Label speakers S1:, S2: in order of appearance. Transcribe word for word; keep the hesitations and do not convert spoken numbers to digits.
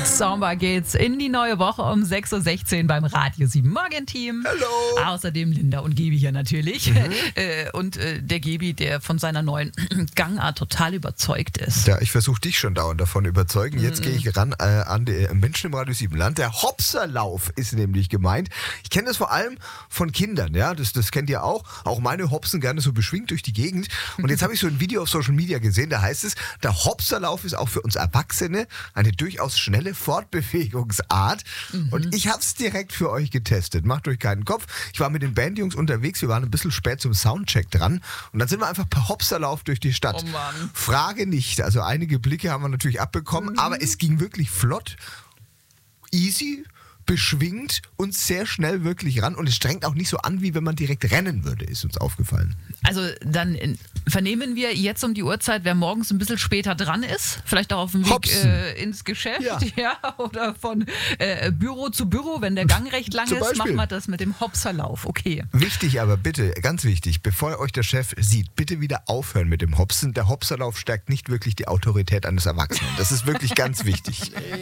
S1: Sommer geht's in die neue Woche um sechs Uhr sechzehn beim Radio sieben Morgenteam.
S2: Hallo.
S1: Außerdem Linda und Gebi hier natürlich.
S2: Mhm.
S1: Äh, und äh, der Gebi, der von seiner neuen Gangart total überzeugt ist.
S2: Ja, ich versuche dich schon dauernd davon überzeugen. Jetzt
S1: Mhm.
S2: gehe ich ran äh, an die Menschen im Radio sieben Land. Der Hopserlauf ist nämlich gemeint. Ich kenne das vor allem von Kindern, ja, das, das kennt ihr auch. Auch meine hopsen gerne so beschwingt durch die Gegend. Und jetzt habe ich so ein Video auf Social Media gesehen, da heißt es, der Hopserlauf ist auch für uns Erwachsene eine durchaus schnelle Fortbewegungsart.
S1: Mhm.
S2: Und ich habe es direkt für euch getestet. Macht euch keinen Kopf. Ich war mit den Bandjungs unterwegs, wir waren ein bisschen spät zum Soundcheck dran. Und dann sind wir einfach per Hopserlauf durch die Stadt.
S1: Oh Mann.
S2: Frage nicht. Also einige Blicke haben wir natürlich abbekommen,
S1: Mhm.
S2: aber es ging wirklich flott, easy, beschwingt und sehr schnell wirklich ran. Und es strengt auch nicht so an, wie wenn man direkt rennen würde, ist uns aufgefallen.
S1: Also dann äh, vernehmen wir jetzt um die Uhrzeit, wer morgens ein bisschen später dran ist, vielleicht auch auf dem Weg
S2: Hopsen.
S1: äh, ins Geschäft,
S2: Ja.
S1: ja. oder von äh, Büro zu Büro, wenn der Gang recht lang
S2: Zum
S1: ist,
S2: Beispiel.
S1: machen wir das mit dem Hopserlauf. Okay.
S2: Wichtig aber bitte, ganz wichtig, bevor euch der Chef sieht, bitte wieder aufhören mit dem Hopsen. Der Hopserlauf stärkt nicht wirklich die Autorität eines Erwachsenen. Das ist wirklich ganz wichtig.